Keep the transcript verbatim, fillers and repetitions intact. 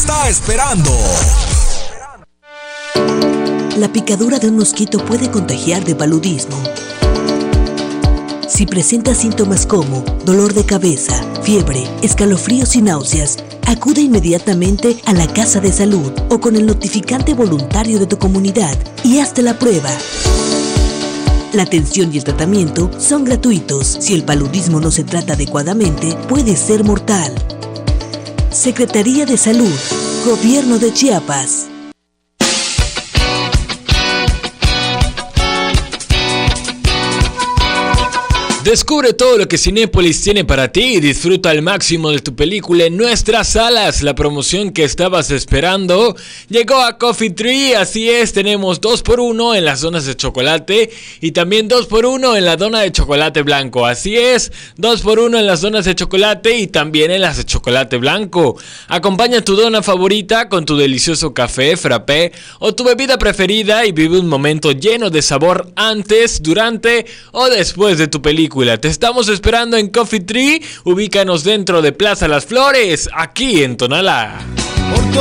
está esperando. La picadura de un mosquito puede contagiar de paludismo. Si presenta síntomas como dolor de cabeza, fiebre, escalofríos y náuseas, acude inmediatamente a la casa de salud o con el notificante voluntario de tu comunidad y hazte la prueba. La atención y el tratamiento son gratuitos. Si el paludismo no se trata adecuadamente, puede ser mortal. Secretaría de Salud, Gobierno de Chiapas. Descubre todo lo que Cinépolis tiene para ti y disfruta al máximo de tu película en nuestras salas. La promoción que estabas esperando llegó a Coffee Tree, así es, tenemos dos por uno en las donas de chocolate y también dos por uno en la dona de chocolate blanco. Así es, dos por uno en las donas de chocolate y también en las de chocolate blanco. Acompaña tu dona favorita con tu delicioso café, frappé o tu bebida preferida y vive un momento lleno de sabor antes, durante o después de tu película. Te estamos esperando en Coffee Tree. Ubícanos dentro de Plaza Las Flores, aquí en Tonalá.